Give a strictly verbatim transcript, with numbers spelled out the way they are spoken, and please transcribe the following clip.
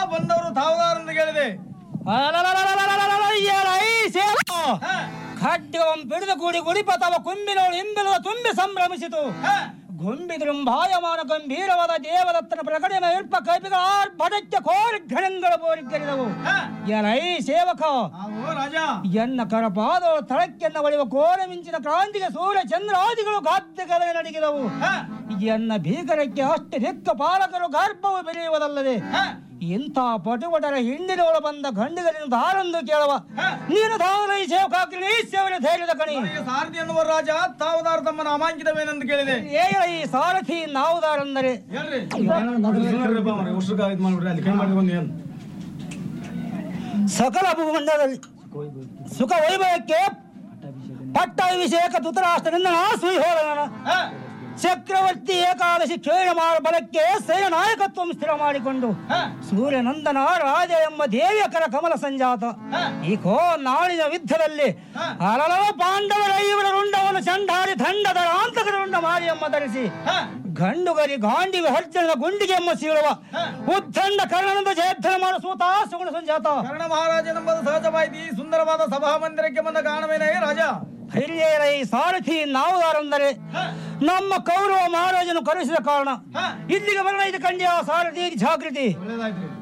ಬಂದವರು ತಾವುದಾರೆಂದು ಕೇಳಿದೆ. ಖಡ್ಗಂ ಬಿಡಿದ ಕೂಡಿ ಗುಡಿಪತವ ಕುಂಬಿನೋಳು ಇಂಬಿಲುವ ತುಂಬಿ ಸಂಭ್ರಮಿಸಿತು. ಗುಂಬಿದೃಂಭಾಯಮಾನ ಗಂಭೀರವಾದ ದೇವದತ್ತನ ಪ್ರಕಟಣೆ ಇಲ್ಪ ಕೈಪಿಗಳ ಆರ್ಭಟಕ್ಕೆ ಕೋರಿ ಘನಗಳು ಬೋರಿದ್ದರಿದವು. ಎಲೈ ಸೇವಕ, ಎನ್ನ ಕರಪಾದಗಳು ತಳಕ್ಕೆನ್ನ ಒಳೆಯುವ ಕೋರ ಮಿಂಚಿನ ಕ್ರಾಂತಿಗೆ ಸೂರ್ಯ ಚಂದ್ರಾದಿಗಳು ಗಾದ್ಯಗಲೇ ನಡಗಿದವು. ಎನ್ನ ಭೀಕರಕ್ಕೆ ಅಷ್ಟು ದಿಕ್ಕ ಪಾಲಕರು ಗರ್ಭವು ಬೆಳೆಯುವುದಲ್ಲದೆ ಇಂಥ ಪಟುಪಟರ ಹಿಂದಿನೊಳ ಬಂದ ಗಂಡುಗಳಿಂದ ದಾರಂದು ಕೇಳುವ ನೀನು ತಾವಲೈ ಸೇವಕಾಗ್ರಿ ಸೇವನೆ ಧೈರ್ಯದ ಕಣಿ. ಸಾರಥಿ ಎನ್ನುವ ರಾಜ ತಾವುದಾರ ತಮ್ಮ ನಾಮಾಂಕಿತವೇನೆಂದು ಕೇಳಿದೆ. ಈ ಸಾರಥಿ ನಾವುದಾರೆಂದರೆ ಸಕಲ ಭೂಮಂಡಲದಲ್ಲಿ ಸುಖ ವೈಭವಕ್ಕೆ ಪಟ್ಟಾಭಿಷೇಕ ಧೃತರಾಷ್ಟ್ರನಿಂದ ಸುಹೋದನ ಚಕ್ರವರ್ತಿ ಏಕಾದಶಿ ಕ್ಷೇಣ ಬಲಕ್ಕೆ ಸೇನ ನಾಯಕತ್ವ ಸ್ಥಿರ ಮಾಡಿಕೊಂಡು ಸೂರ್ಯನಂದನ ರಾಜ ಎಂಬ ದೇವಿಯ ಕರ ಕಮಲ ಸಂಜಾತ ಈ ಕೋ ನಾಳಿನ ಯುದ್ಧದಲ್ಲಿ ಅಲಲವ ಪಾಂಡವರ ಇವರ ರುಂಡವನ್ನು ಚಂಡಾರಿ ದಂಡದ ರಾಂತಕರ ರುಂಡ ಮಾರಿ ಎಂಬ ಧರಿಸಿ ಗಂಡುಗರಿ ಗಾಂಡಿ ಹರ್ಜನ ಗುಂಡಿಗೆ ಎಂಬ ಸೀಳುವ ಉದ್ದಂಡ ಕರ್ಣನಂದ ಜಯಧ್ವನ ಮಾಡ ಸೂತ ಸುಗುಣ ಸಂಜಾತ. ಕರ್ಣ ಮಹಾರಾಜನೆಂಬುದು ಸಹಜವಾಯಿತು. ಸುಂದರವಾದ ಸಭಾ ಮಂದಿರಕ್ಕೆ ಬಂದ ಕಾರಣವೇನೇ ರಾಜ? ಹಿರಿಯರ ಈ ಸಾರಥಿ ನಾವುದಾರೆಂದರೆ ನಮ್ಮ ಕೌರವ ಮಹಾರಾಜನು ಕರೆಸಿದ ಕಾರಣ ಇಲ್ಲಿಗೆ ಬರಣ ಇದು ಕಂಡ್ಯ ಸಾರಥಿ ಜಾಗೃತಿ.